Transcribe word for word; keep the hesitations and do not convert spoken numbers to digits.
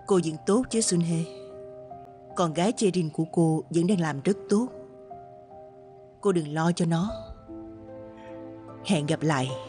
Cô vẫn tốt chứ Sun Hye. Con gái Cherin của cô vẫn đang làm rất tốt. Cô đừng lo cho nó. Hẹn gặp lại.